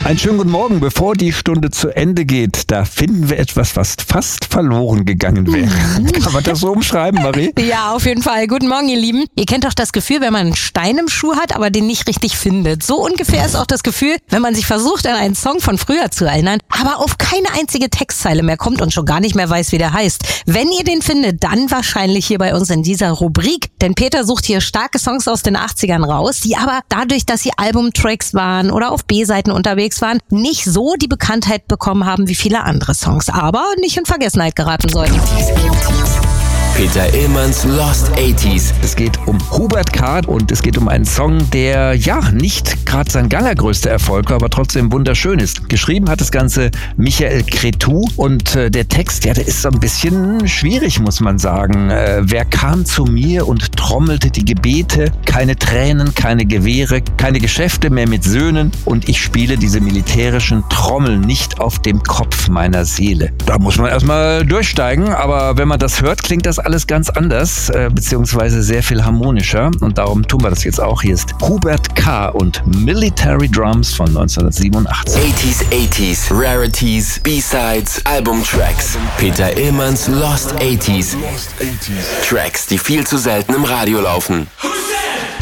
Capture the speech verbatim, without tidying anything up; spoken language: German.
Einen schönen guten Morgen. Bevor die Stunde zu Ende geht, da finden wir etwas, was fast verloren gegangen wäre. Kann man das so umschreiben, Marie? Ja, auf jeden Fall. Guten Morgen, ihr Lieben. Ihr kennt doch das Gefühl, wenn man einen Stein im Schuh hat, aber den nicht richtig findet. So ungefähr ist auch das Gefühl, wenn man sich versucht, an einen Song von früher zu erinnern, aber auf keine einzige Textzeile mehr kommt und schon gar nicht mehr weiß, wie der heißt. Wenn ihr den findet, dann wahrscheinlich hier bei uns in dieser Rubrik. Denn Peter sucht hier starke Songs aus den achtzigern raus, die aber dadurch, dass sie Albumtracks waren oder auf B-Seiten unterwegs waren, nicht so die Bekanntheit bekommen haben wie viele andere Songs, aber nicht in Vergessenheit geraten sollten. Peter Illmanns Lost achtziger. Es geht um Hubert K. und es geht um einen Song, der ja nicht gerade sein allergrößter Erfolg war, aber trotzdem wunderschön ist. Geschrieben hat das Ganze Michael Cretu und äh, der Text, ja, der ist so ein bisschen schwierig, muss man sagen. Äh, wer kam zu mir und trommelte die Gebete? Keine Tränen, keine Gewehre, keine Geschäfte mehr mit Söhnen und ich spiele diese militärischen Trommeln nicht auf dem Kopf meiner Seele. Da muss man erstmal durchsteigen, aber wenn man das hört, klingt das alles ganz anders, äh, beziehungsweise sehr viel harmonischer und darum tun wir das jetzt auch. Hier ist Hubert K. und Military Drums von neunzehnhundertsiebenundachtzig. achtziger, achtziger, Rarities, B-Sides, Albumtracks. Peter Illmanns Lost achtziger. Tracks, die viel zu selten im Radio laufen.